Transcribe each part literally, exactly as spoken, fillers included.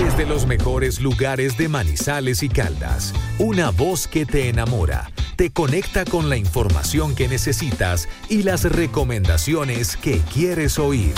Desde los mejores lugares de Manizales y Caldas, una voz que te enamora, te conecta con la información que necesitas y las recomendaciones que quieres oír.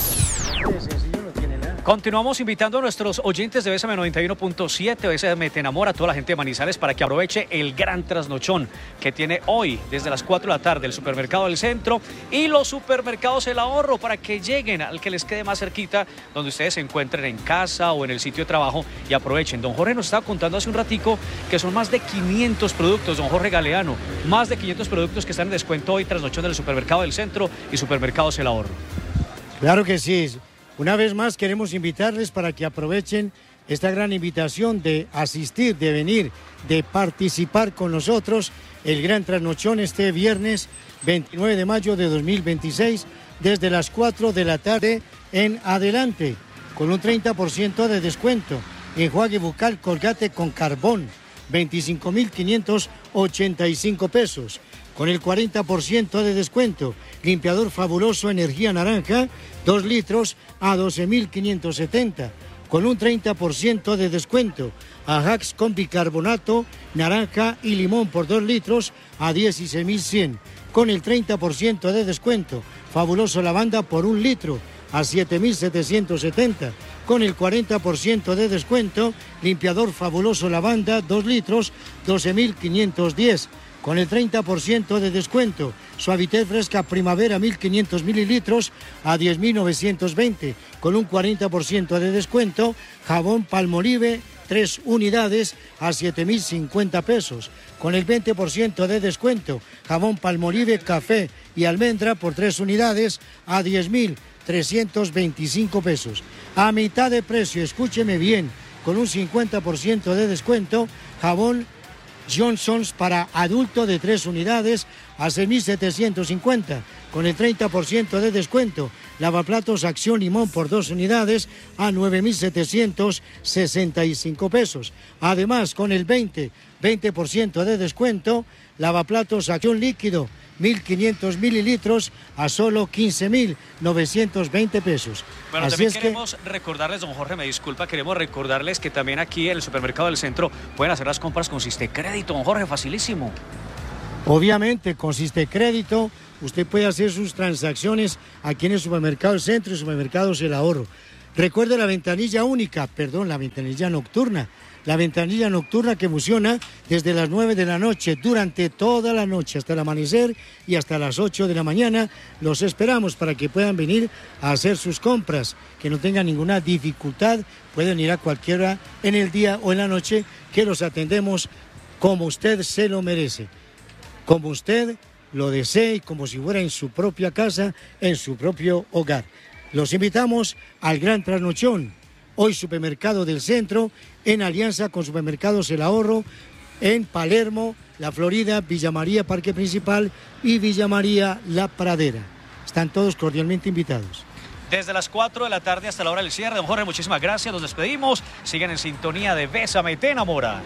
Continuamos invitando a nuestros oyentes de Bésame noventa y uno punto siete, Bésame te enamora, a toda la gente de Manizales para que aproveche el gran trasnochón que tiene hoy desde las cuatro de la tarde el Supermercado del Centro y los supermercados El Ahorro para que lleguen al que les quede más cerquita, donde ustedes se encuentren en casa o en el sitio de trabajo y aprovechen. Don Jorge nos estaba contando hace un ratico que son más de quinientos productos, don Jorge Galeano, más de quinientos productos que están en descuento hoy trasnochón del Supermercado del Centro y Supermercados El Ahorro. Claro que sí. Una vez más queremos invitarles para que aprovechen esta gran invitación de asistir, de venir, de participar con nosotros el gran trasnochón este viernes veintinueve de mayo de dos mil veintiséis desde las cuatro de la tarde en adelante con un treinta por ciento de descuento. Enjuague bucal Colgate con carbón, veinticinco mil quinientos ochenta y cinco pesos. Con el cuarenta por ciento de descuento, limpiador fabuloso Energía Naranja, dos litros a doce mil quinientos setenta. Con un treinta por ciento de descuento, Ajax con bicarbonato, naranja y limón por dos litros a dieciséis mil cien. Con el treinta por ciento de descuento, fabuloso lavanda por un litro a siete mil setecientos setenta. Con el cuarenta por ciento de descuento, limpiador fabuloso lavanda, dos litros, doce mil quinientos diez. Con el treinta por ciento de descuento, Suavitel Fresca Primavera mil quinientos mililitros a diez mil novecientos veinte. Con un cuarenta por ciento de descuento, jabón Palmolive tres unidades a siete mil cincuenta pesos. Con el veinte por ciento de descuento, jabón Palmolive Café y Almendra por tres unidades a diez mil trescientos veinticinco pesos. A mitad de precio, escúcheme bien, con un cincuenta por ciento de descuento, jabón Johnson's para adulto de tres unidades a seis mil setecientos cincuenta. Con el treinta por ciento de descuento, lavaplatos Acción Limón por dos unidades a nueve mil setecientos sesenta y cinco pesos. Además, con el veinte por ciento de descuento, lavaplatos Acción Líquido mil quinientos mililitros a solo quince mil novecientos veinte pesos. Bueno, Así también es queremos que... recordarles, don Jorge, me disculpa, queremos recordarles que también aquí en el Supermercado del Centro pueden hacer las compras con Sistecrédito, don Jorge, facilísimo. Obviamente, con Sistecrédito, usted puede hacer sus transacciones aquí en el Supermercado del Centro y Supermercados El Ahorro. Recuerde la ventanilla única, perdón, la ventanilla nocturna. La ventanilla nocturna que funciona desde las nueve de la noche, durante toda la noche, hasta el amanecer y hasta las ocho de la mañana. Los esperamos para que puedan venir a hacer sus compras, que no tengan ninguna dificultad. Pueden ir a cualquiera en el día o en la noche, que los atendemos como usted se lo merece. Como usted lo desee y como si fuera en su propia casa, en su propio hogar. Los invitamos al gran trasnochón. Hoy Supermercado del Centro, en alianza con Supermercados El Ahorro, en Palermo, La Florida, Villa María, Parque Principal y Villa María, La Pradera. Están todos cordialmente invitados. Desde las cuatro de la tarde hasta la hora del cierre, don Jorge, muchísimas gracias, nos despedimos. Sigan en sintonía de Bésame te enamora.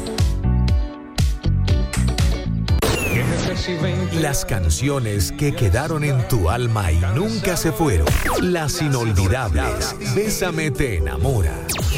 Las canciones que quedaron en tu alma y nunca se fueron. Las inolvidables. Bésame te enamora.